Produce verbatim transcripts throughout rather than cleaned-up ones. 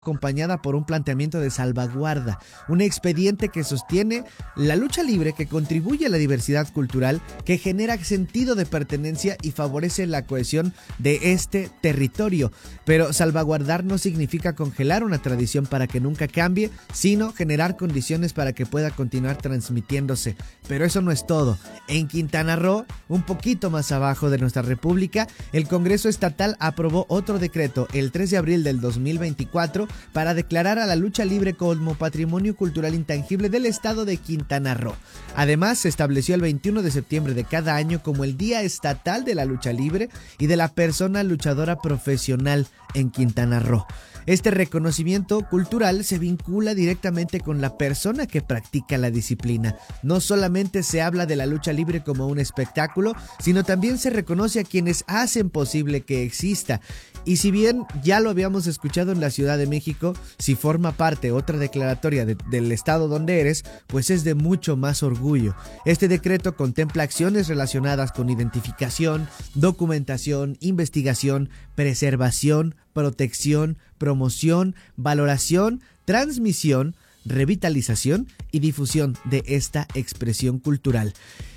acompañada por un planteamiento de salvaguarda, un expediente que sostiene la lucha libre, que contribuye a la diversidad cultural, que genera sentido de pertenencia y favorece la cohesión de este territorio. Pero salvaguardar no significa congelar una tradición para que nunca cambie, sino generar condiciones para que pueda continuar transmitiéndose. Pero eso no es todo. En Quintana Roo, un poquito más abajo de nuestra república, el Congreso Estatal aprobó otro decreto el tres de abril del dos mil veinticuatro para declarar a la lucha libre como patrimonio cultural intangible del estado de Quintana Roo. Además, se estableció el veintiuno de septiembre de cada año como el Día Estatal de la Lucha Libre y de la Persona Luchadora Profesional en Quintana Roo. Este reconocimiento cultural se vincula directamente con la persona que practica la disciplina. No solamente se habla de la lucha libre como un espectáculo, sino también se reconoce a quienes hacen posible que exista. Y si bien ya lo habíamos escuchado en la Ciudad de México, si forma parte otra declaratoria de, del estado donde eres, pues es de mucho más orgullo. Este decreto contempla acciones relacionadas con identificación, documentación, investigación, preservación, protección, promoción, valoración, transmisión, revitalización y difusión de esta expresión cultural.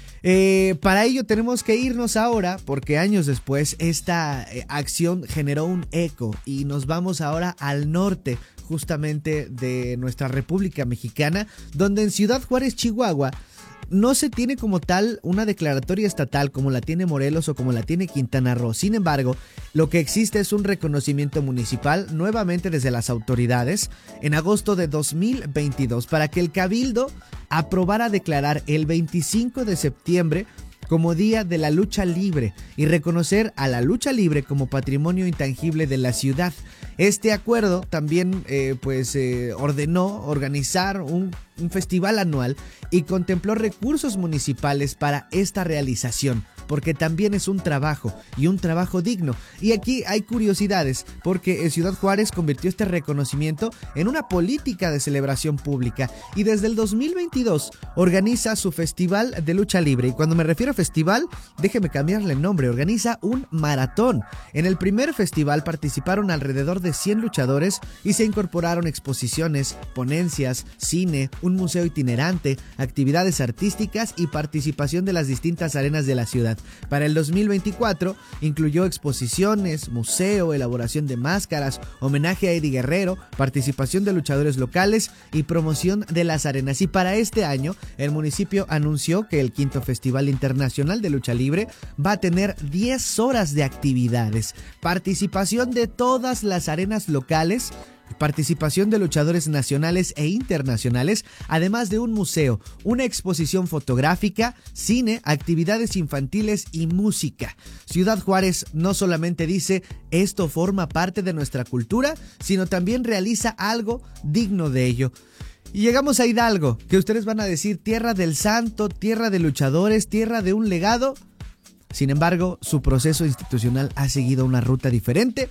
Eh, para ello tenemos que irnos ahora, porque años después esta eh, acción generó un eco y nos vamos ahora al norte justamente de nuestra República Mexicana, donde en Ciudad Juárez, Chihuahua, no se tiene como tal una declaratoria estatal como la tiene Morelos o como la tiene Quintana Roo. Sin embargo, lo que existe es un reconocimiento municipal nuevamente desde las autoridades en agosto de dos mil veintidós para que el Cabildo aprobara declarar el veinticinco de septiembre como Día de la Lucha Libre y reconocer a la lucha libre como patrimonio intangible de la ciudad. Este acuerdo también eh, pues eh, ordenó organizar un, un festival anual y contempló recursos municipales para esta realización, porque también es un trabajo y un trabajo digno. Y aquí hay curiosidades, porque Ciudad Juárez convirtió este reconocimiento en una política de celebración pública y desde el dos mil veintidós organiza su festival de lucha libre. Y cuando me refiero a festival, déjeme cambiarle el nombre, organiza un maratón. En el primer festival participaron alrededor de cien luchadores y se incorporaron exposiciones, ponencias, cine, un museo itinerante, actividades artísticas y participación de las distintas arenas de la ciudad. Para el dos mil veinticuatro incluyó exposiciones, museo, elaboración de máscaras, homenaje a Eddie Guerrero, participación de luchadores locales y promoción de las arenas. Y para este año, el municipio anunció que el quinto Festival Internacional de Lucha Libre va a tener diez horas de actividades, participación de todas las arenas locales, participación de luchadores nacionales e internacionales, además de un museo, una exposición fotográfica, cine, actividades infantiles y música. Ciudad Juárez no solamente dice esto forma parte de nuestra cultura, sino también realiza algo digno de ello. Y llegamos a Hidalgo, que ustedes van a decir tierra del santo, tierra de luchadores, tierra de un legado. Sin embargo, su proceso institucional ha seguido una ruta diferente.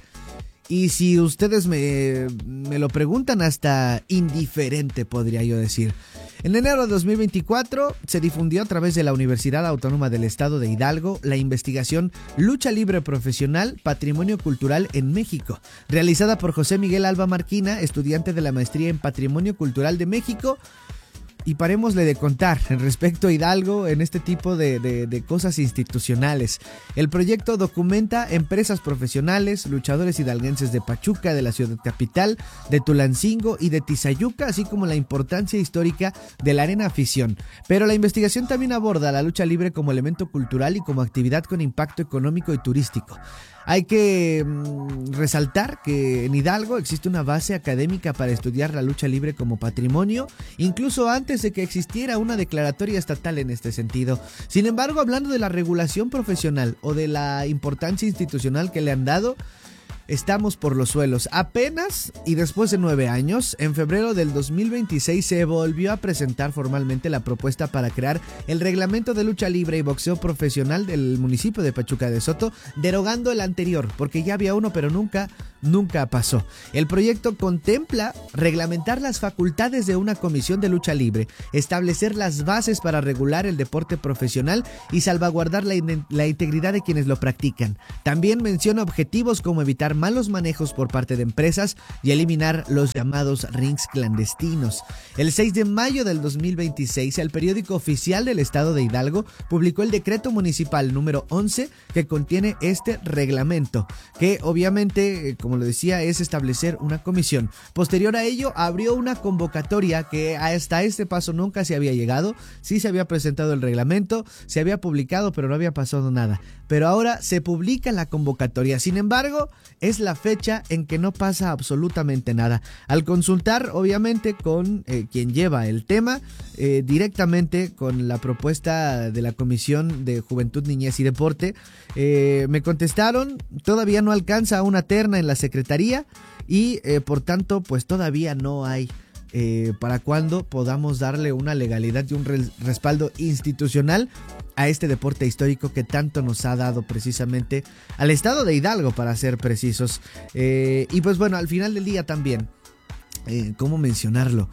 Y si ustedes me, me lo preguntan, hasta indiferente podría yo decir. En enero de dos mil veinticuatro se difundió a través de la Universidad Autónoma del Estado de Hidalgo la investigación Lucha Libre Profesional, Patrimonio Cultural en México, realizada por José Miguel Alba Marquina, estudiante de la maestría en Patrimonio Cultural de México. Y parémosle de contar en respecto a Hidalgo en este tipo de, de, de cosas institucionales. El proyecto documenta empresas profesionales, luchadores hidalguenses de Pachuca, de la ciudad capital, de Tulancingo y de Tizayuca, así como la importancia histórica de la arena afición. Pero la investigación también aborda la lucha libre como elemento cultural y como actividad con impacto económico y turístico. Hay que mm, resaltar que en Hidalgo existe una base académica para estudiar la lucha libre como patrimonio, incluso antes de que existiera una declaratoria estatal en este sentido. Sin embargo, hablando de la regulación profesional o de la importancia institucional que le han dado, estamos por los suelos. Apenas y después de nueve años, en febrero del dos mil veintiséis se volvió a presentar formalmente la propuesta para crear el reglamento de lucha libre y boxeo profesional del municipio de Pachuca de Soto, derogando el anterior, porque ya había uno pero nunca nunca pasó. El proyecto contempla reglamentar las facultades de una comisión de lucha libre, establecer las bases para regular el deporte profesional y salvaguardar la, in- la integridad de quienes lo practican. También menciona objetivos como evitar malos manejos por parte de empresas y eliminar los llamados rings clandestinos. El seis de mayo del dos mil veintiséis, el periódico oficial del estado de Hidalgo publicó el decreto municipal número once que contiene este reglamento, que obviamente, como lo decía, es establecer una comisión. Posterior a ello, abrió una convocatoria que hasta este paso nunca se había llegado. Sí se había presentado el reglamento, se había publicado, pero no había pasado nada. Pero ahora se publica la convocatoria. Sin embargo, es la fecha en que no pasa absolutamente nada. Al consultar, obviamente, con eh, quien lleva el tema, eh, directamente con la propuesta de la Comisión de Juventud, Niñez y Deporte, eh, me contestaron, todavía no alcanza una terna en la Secretaría y eh, por tanto, pues todavía no hay eh, para cuando podamos darle una legalidad y un res- respaldo institucional a este deporte histórico que tanto nos ha dado precisamente al estado de Hidalgo, para ser precisos. Eh, y pues bueno, al final del día también, eh, ¿cómo mencionarlo?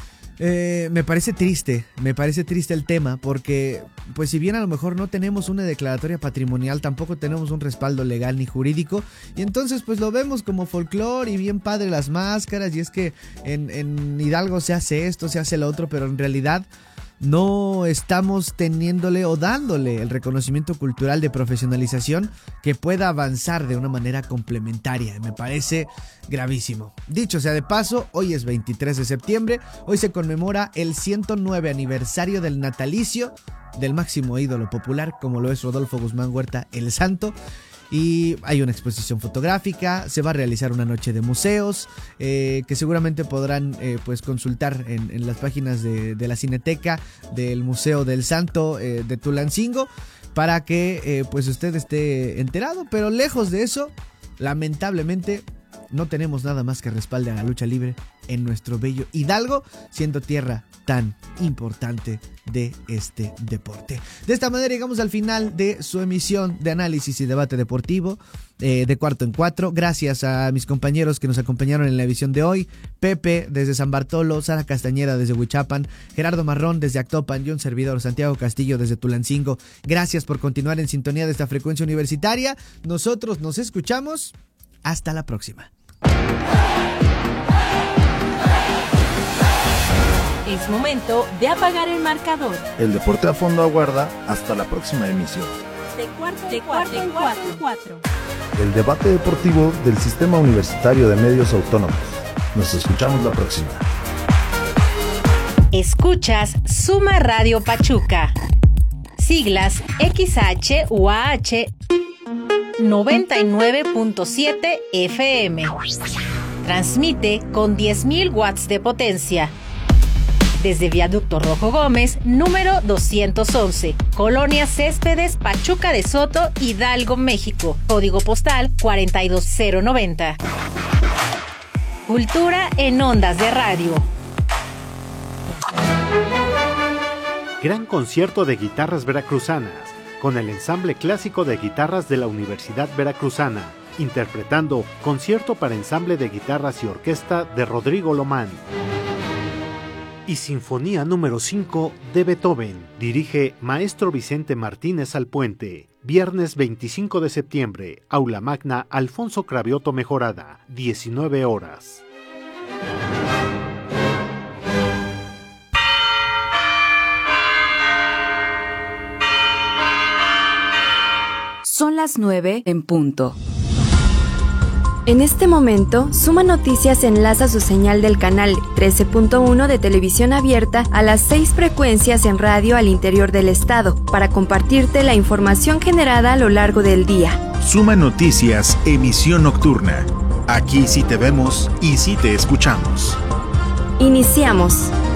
Eh, me parece triste, me parece triste el tema porque, pues si bien a lo mejor no tenemos una declaratoria patrimonial, tampoco tenemos un respaldo legal ni jurídico, y entonces pues lo vemos como folclore y bien padre las máscaras, y es que en, en Hidalgo se hace esto, se hace lo otro, pero en realidad no estamos teniéndole o dándole el reconocimiento cultural de profesionalización que pueda avanzar de una manera complementaria. Me parece gravísimo. Dicho sea de paso, hoy es veintitrés de septiembre, hoy se conmemora el ciento nueve aniversario del natalicio del máximo ídolo popular, como lo es Rodolfo Guzmán Huerta, el Santo. Y hay una exposición fotográfica, se va a realizar una noche de museos, eh, que seguramente podrán eh, pues consultar en, en las páginas de, de la Cineteca del Museo del Santo eh, de Tulancingo, para que eh, pues usted esté enterado. Pero lejos de eso, lamentablemente no tenemos nada más que respalde a la lucha libre en nuestro bello Hidalgo, siendo tierra tan importante de este deporte. De esta manera llegamos al final de su emisión de análisis y debate deportivo eh, de Cuarto en Cuatro. Gracias a mis compañeros que nos acompañaron en la edición de hoy: Pepe desde San Bartolo, Sara Castañeda desde Huichapan, Gerardo Marrón desde Actopan y un servidor, Santiago Castillo, desde Tulancingo. Gracias por continuar en sintonía de esta frecuencia universitaria. Nosotros nos escuchamos. Hasta la próxima. Es momento de apagar el marcador. El deporte a fondo aguarda hasta la próxima emisión. De cuarto, de cuarto en cuatro, cuatro. El debate deportivo del Sistema Universitario de Medios Autónomos. Nos escuchamos la próxima. Escuchas Suma Radio Pachuca. Siglas X H U A H noventa y nueve punto siete F M. Transmite con diez mil watts de potencia. Desde Viaducto Rojo Gómez, número doscientos once, Colonia Céspedes, Pachuca de Soto, Hidalgo, México. Código postal cuarenta y dos cero noventa. Cultura en ondas de radio. Gran concierto de guitarras veracruzanas, con el ensamble clásico de guitarras de la Universidad Veracruzana, interpretando Concierto para ensamble de guitarras y orquesta de Rodrigo Lomán. Y Sinfonía número cinco de Beethoven, dirige Maestro Vicente Martínez Alpuente. Viernes veinticinco de septiembre, Aula Magna Alfonso Cravioto Mejorada, diecinueve horas. Son las nueve en punto. En este momento, Suma Noticias enlaza su señal del canal trece punto uno de televisión abierta a las seis frecuencias en radio al interior del estado para compartirte la información generada a lo largo del día. Suma Noticias, emisión nocturna. Aquí sí te vemos y sí te escuchamos. Iniciamos.